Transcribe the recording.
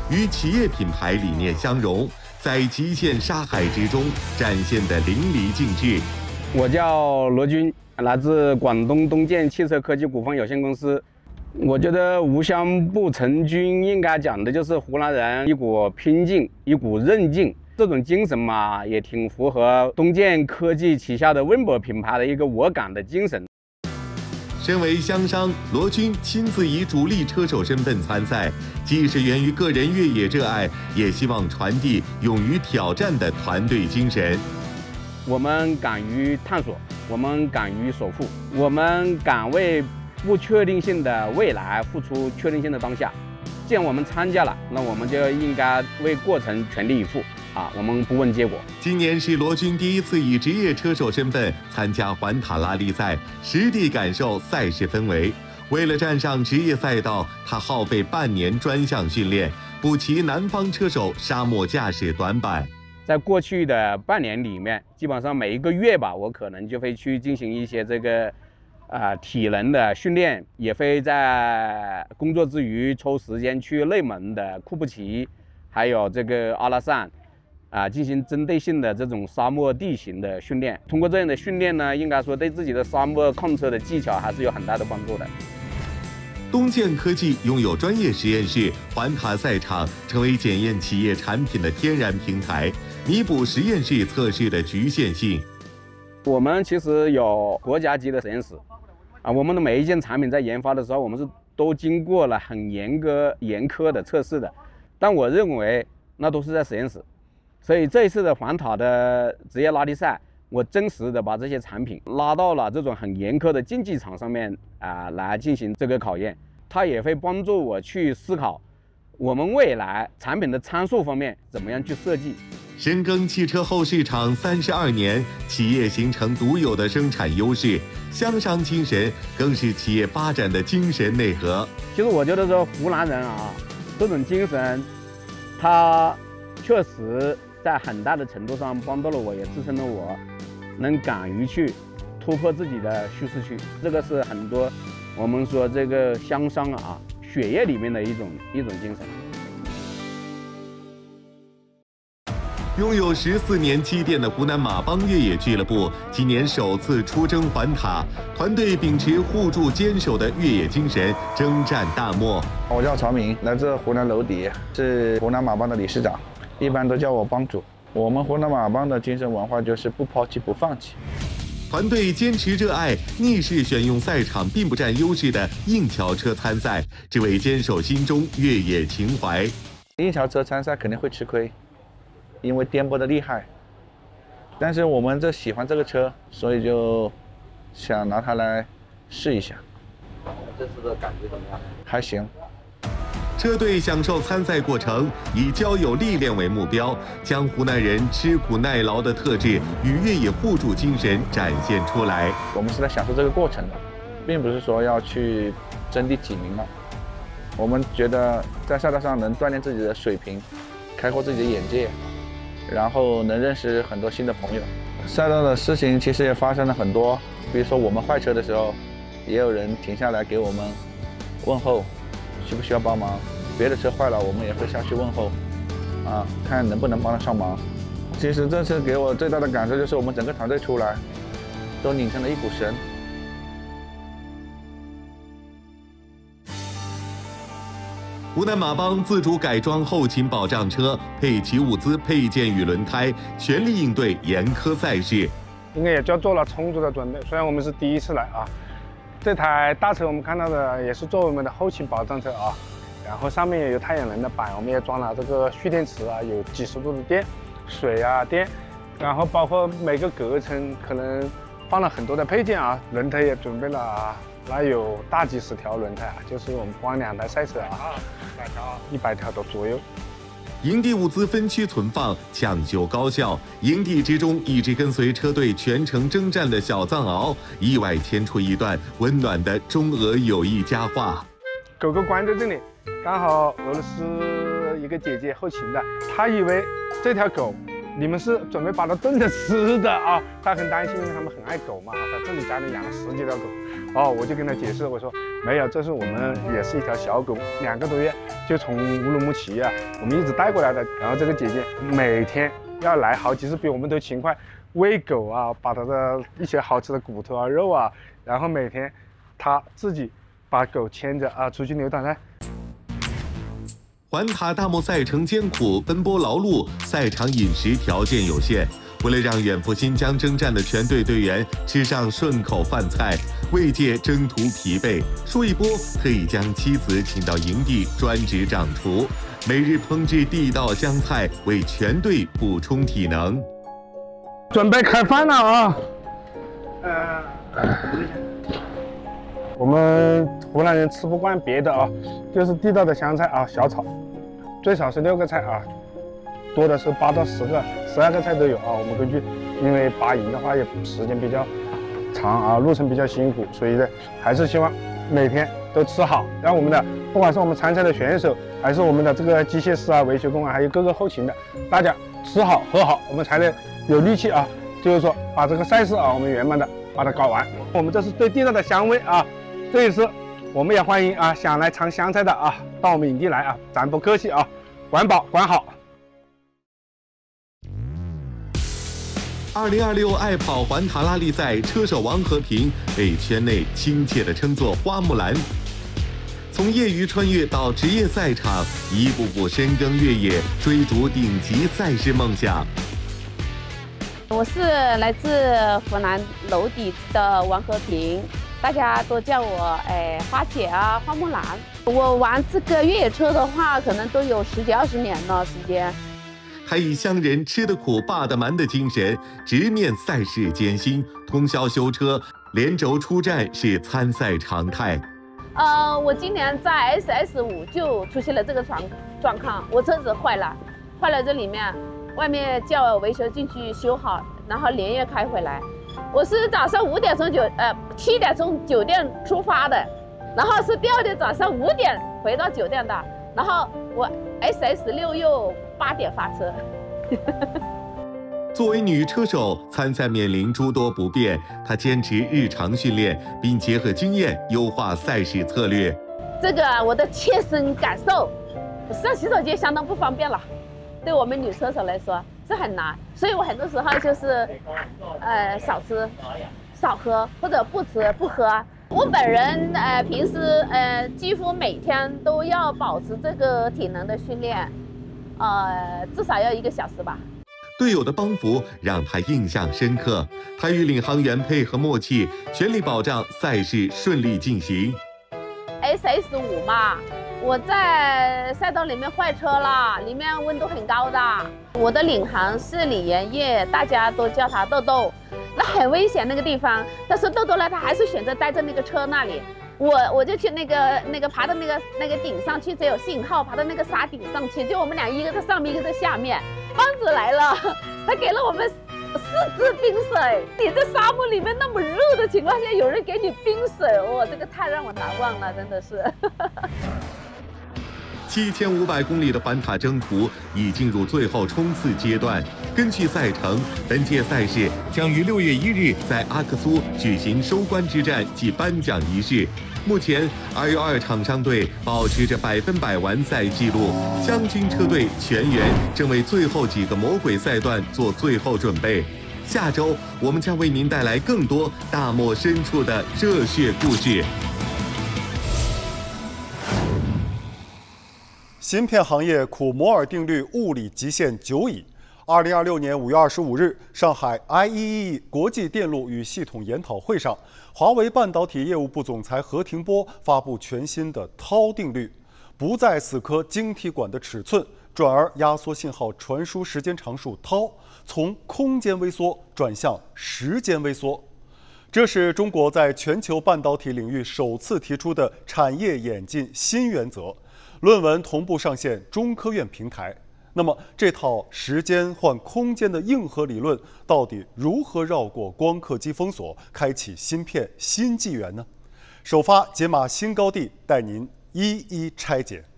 与企业品牌理念相融，在极限沙海之中展现得淋漓尽致。 我叫罗军，来自广东东建汽车科技股份有限公司。我觉得无香不成军应该讲的就是湖南人一股拼劲，一股韧劲，这种精神嘛，也挺符合东建科技旗下的温博品牌的一个我港的精神。 身为乡商，罗军亲自以主力车手身份参赛，既是源于个人越野热爱，也希望传递勇于挑战的团队精神。 我们敢于探索，我们敢于守护，我们敢为不确定性的未来付出确定性的当下。既然我们参加了，那我们就应该为过程全力以赴啊！我们不问结果。 今年是罗军第一次以职业车手身份参加环塔拉力赛，实地感受赛事氛围。为了站上职业赛道，他耗费半年专项训练，补齐南方车手沙漠驾驶短板。 在过去的半年里面，基本上每一个月吧，我可能就会去进行一些体能的训练，也会在工作之余抽时间去内蒙的库布齐，还有阿拉善，进行针对性的这种沙漠地形的训练。通过这样的训练呢，应该说对自己的沙漠控车的技巧还是有很大的帮助的。 东建科技拥有专业实验室、环塔赛场，成为检验企业产品的天然平台，弥补实验室测试的局限性。 我们其实有国家级的实验室。我们的每一件产品在研发的时候，我们是都经过了很严苛的测试的，但我认为那都是在实验室。所以这一次的环塔的职业拉力赛，我真实的把这些产品拉到了这种很严苛的竞技场上面来进行这个考验。它也会帮助我去思考我们未来产品的参数方面怎么样去设计。 深耕汽车后市场32年，企业形成独有的生产优势，乡商精神更是企业发展的精神内核。 其实我觉得说湖南人这种精神，它确实在很大的程度上帮到了我，也支撑了我能敢于去突破自己的舒适区。这个是很多我们说这个乡商血液里面的一种精神。 拥有14年积淀的湖南马帮越野俱乐部，今年首次出征环塔，团队秉持互助坚守的越野精神，征战大漠。 我叫曹明，来自湖南娄底，是湖南马帮的理事长，一般都叫我帮主。我们湖南马帮的精神文化就是不抛弃、不放弃。 团队坚持热爱，逆势选用赛场并不占优势的硬桥车参赛，只为坚守心中越野情怀。 硬桥车参赛肯定会吃亏，因为颠簸的厉害，但是我们喜欢这个车，所以就想拿它来试一下。 这次的感觉怎么样？ 还行。 车队享受参赛过程，以交友历练为目标，将湖南人吃苦耐劳的特质与越野互助精神展现出来。 我们是在享受这个过程的，并不是说要去争第几名了。我们觉得在赛道上能锻炼自己的水平，开阔自己的眼界，然后能认识很多新的朋友。赛道的事情其实也发生了很多，比如说我们坏车的时候，也有人停下来给我们问候，需不需要帮忙。别的车坏了，我们也会下去问候，看能不能帮得上忙。其实这次给我最大的感受就是我们整个团队出来都拧成了一股绳。 湖南马帮自主改装后勤保障车，配齐物资、配件与轮胎，全力应对严苛赛事。 应该也就做了充足的准备。虽然我们是第一次来这台大车我们看到的也是作为我们的后勤保障车然后上面也有太阳能的板，我们也装了这个蓄电池有几十度的电、水电，然后包括每个隔层可能放了很多的配件轮胎也准备了那有大几十条轮胎就是我们光2台赛车100条的左右。 营地物资分区存放，抢救高效。营地之中，一直跟随车队全程征战的小藏獒，意外牵出一段温暖的中俄友谊佳话。 狗狗关在这里，刚好俄罗斯一个姐姐后勤的，她以为这条狗你们是准备把它炖着吃的她很担心，因为他们很爱狗嘛，在这里家里养了10几条狗我就跟她解释，我说没有，这是我们也是一条小狗，2个多月就从乌鲁木齐啊，我们一直带过来的。然后这个姐姐每天要来好几次，比我们都勤快，喂狗啊，把它的一些好吃的骨头啊、肉啊，然后每天她自己把狗牵着啊出去溜达赛。 环塔大漠赛程艰苦，奔波劳碌，赛场饮食条件有限。为了让远赴新疆征战的全队队员吃上顺口饭菜，为借征途疲惫，舒一波特意将妻子请到营地专职掌厨，每日烹制地道湘菜，为全队补充体能。 准备开饭了啊！我们湖南人吃不惯别的啊，就是地道的湘菜啊，小炒，最少是6个菜啊，多的是8到10个、12个菜都有啊。我们根据，因为拔营的话也时间比较长啊，路程比较辛苦，所以呢，还是希望每天都吃好，让我们的不管是我们参赛的选手，还是我们的这个机械师啊、维修工啊，还有各个后勤的，大家吃好喝好，我们才能有力气啊，就是说把这个赛事啊，我们圆满的把它搞完。我们这是最地道的湘味啊。这一次，我们也欢迎啊想来尝湘菜的啊，到我们营地来啊，咱不客气啊，管饱管好。 2026爱跑环塔拉力赛车手王和平被圈内亲切地称作“花木兰”。从业余穿越到职业赛场，一步步深耕越野，追逐顶级赛事梦想。 我是来自湖南娄底的王和平。大家都叫我花姐啊，花木兰。我玩这个越野车的话，可能都有10几20年了时间。 他以乡人吃得苦、霸得蛮的精神，直面赛事艰辛，通宵修车，连轴出战是参赛常态。 我今年在 SS5 就出现了这个状况，我车子坏了这里面，外面叫维修进去修好，然后连夜开回来。我是早上7点从酒店出发的，然后是第2天早上5点回到酒店的，然后我 SS6 又8点发车。 作为女车手，参赛面临诸多不便，她坚持日常训练，并结合经验优化赛事策略。 这个我的切身感受，上洗手间相当不方便了，对我们女车手来说是很难，所以我很多时候就是少吃少喝，或者不吃不喝。我本人平时几乎每天都要保持这个体能的训练，至少要1个小时吧。 队友的帮扶让他印象深刻，他与领航员配合默契，全力保障赛事顺利进行。 SS5 嘛，我在赛道里面坏车了，里面温度很高的。我的领航是李延业，大家都叫他豆豆，那很危险那个地方。但是豆豆呢，他还是选择待在那个车那里。我就去那个爬到那个顶上去，只有信号，爬到那个沙顶上去，就我们俩一个在上面，一个在下面。帮主来了，他给了我们4支冰水。你在沙漠里面那么热的情况下，有人给你冰水，哇，这个太让我难忘了，真的是。 7500公里的环塔征途已进入最后冲刺阶段。根据赛程，本届赛事将于6月1日在阿克苏举行收官之战暨颁奖仪式。目前，2U2厂商队保持着100%完赛记录，湘军车队全员正为最后几个魔鬼赛段做最后准备。下周我们将为您带来更多大漠深处的热血故事。 芯片行业苦摩尔定律物理极限久矣。2026年5月25日，上海 IEEE 国际电路与系统研讨会上，华为半导体业务部总裁何庭波发布全新的涛定律，不再死磕晶体管的尺寸，转而压缩信号传输时间常数涛，从空间微缩转向时间微缩。这是中国在全球半导体领域首次提出的产业演进新原则。论文同步上线中科院平台。那么，这套时间换空间的硬核理论，到底如何绕过光刻机封锁，开启芯片新纪元呢？首发解码新高地，带您一一拆解。